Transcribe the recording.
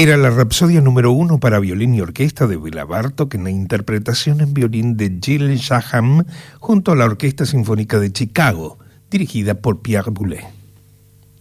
Era la Rapsodia número 1 para violín y orquesta de Béla Bartók en la interpretación en violín de Gilles Shaham junto a la Orquesta Sinfónica de Chicago, dirigida por Pierre Boulez.